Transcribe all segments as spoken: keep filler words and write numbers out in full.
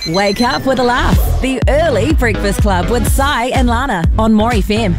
Wake up with a laugh. The Early Breakfast Club with Sai and Lana on More F M.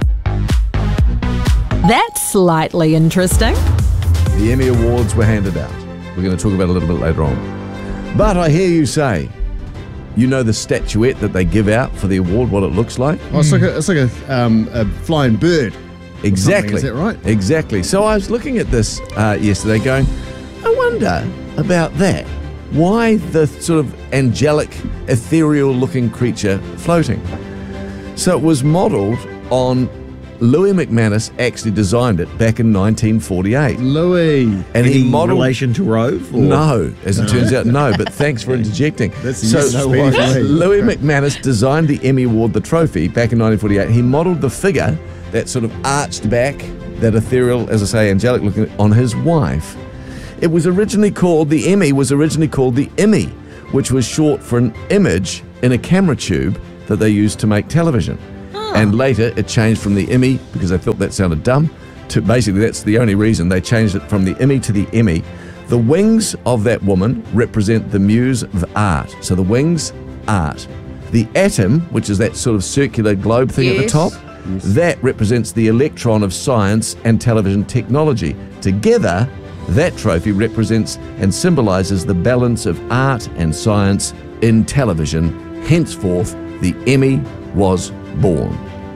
That's slightly interesting. The Emmy Awards were handed out. We're going to talk about it a little bit later on. But I hear you say, you know the statuette that they give out for the award, what it looks like? Oh, it's like a, it's like a, um, a flying bird. Exactly. Is that right? Exactly. So I was looking at this uh, yesterday going, I wonder about that. Why the sort of angelic, ethereal-looking creature floating? So it was modelled on Louis McManus actually designed it back in nineteen forty-eight. Louis. And Any he modelled... relation to Rove? Or? No, as it turns out, no, but thanks for interjecting. That's so yes, no worries. Louis McManus designed the Emmy Award, the trophy, back in nineteen forty-eight. He modelled the figure, that sort of arched back, that ethereal, as I say, angelic looking, on his wife. It was originally called, the Emmy was originally called the Emmy, which was short for an image in a camera tube that they used to make television. Oh. And later it changed from the Emmy, because they thought that sounded dumb, to basically that's the only reason they changed it from the Emmy to the Emmy. The wings of that woman represent the muse of art. So the wings, art. The atom, which is that sort of circular globe thing yes. at the top, yes. that represents the electron of science and television technology. Together, that trophy represents and symbolises the balance of art and science in television. Henceforth, the Emmy was born.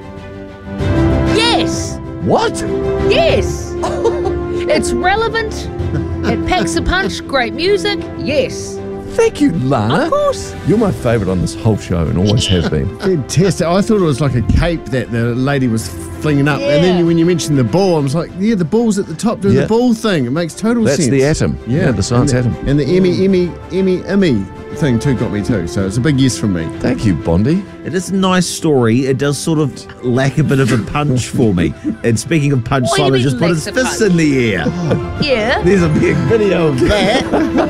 Yes! What? Yes! It's relevant. It packs a punch. Great music. Yes. Thank you, Lana. Of course. You're my favourite on this whole show and always have been. Fantastic. I thought it was like a cape that the lady was flinging up. Yeah. And then when you mentioned the ball, I was like, yeah, the ball's at the top doing Yeah. the ball thing. It makes total That's sense. the atom. Yeah, the science and the, atom. And the Emmy, Emmy, Emmy, Emmy thing too got me too. So it's a big yes from me. Thank you, Bondi. It is a nice story. It does sort of lack a bit of a punch for me. And speaking of punch, What do you Simon mean just put his lacks a fists punch? in the air. Yeah. There's a big video of that.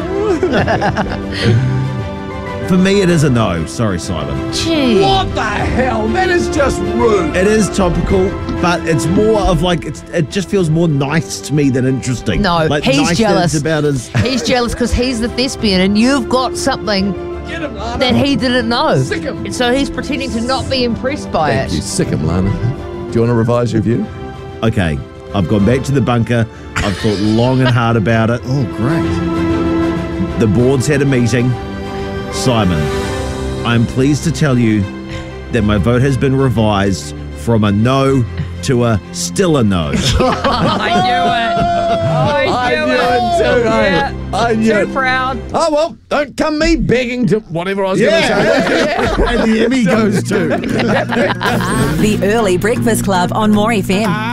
For me, it is a no. Sorry, Simon. Gee. What the hell? That is just rude. It is topical, but it's more of like, it's, it just feels more nice to me than interesting. No, like, he's nice jealous. It's about his... He's jealous because he's the thespian and you've got something Get him, Lana. that he didn't know. Sick him. And so he's pretending to not be impressed by Thank it. you. Sick him, Lana. Do you want to revise your view? Okay, I've gone back to the bunker. I've thought long and hard about it. Oh, great. The board's had a meeting. Simon, I'm pleased to tell you that my vote has been revised from a no to a still a no. I knew it. I knew, I knew it too, eh? Yeah. I knew Too it. proud. Oh, well, don't come me begging to whatever I was going to say. And the Emmy goes too. The Early Breakfast Club on More F M.